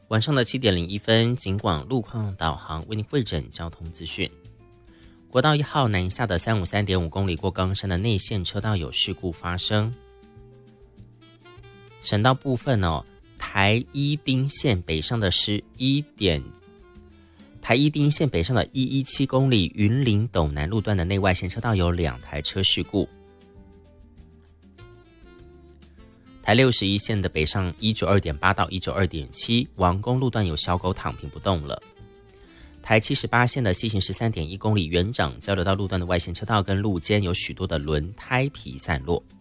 晚上的7点01分，警广路况导航为您汇整交通资讯。国道1号南下的353.5公里过冈山的内线车道有事故发生。省道部分台一丁线北上的台一丁线北上的117公里云林斗南路段的内外线车道有2台车事故。台61线的北上192.8到192.7王公路段有小狗躺平不动了。台78线的西行13.1公里园长交流道路段的外线车道跟路肩有许多的轮胎皮散落。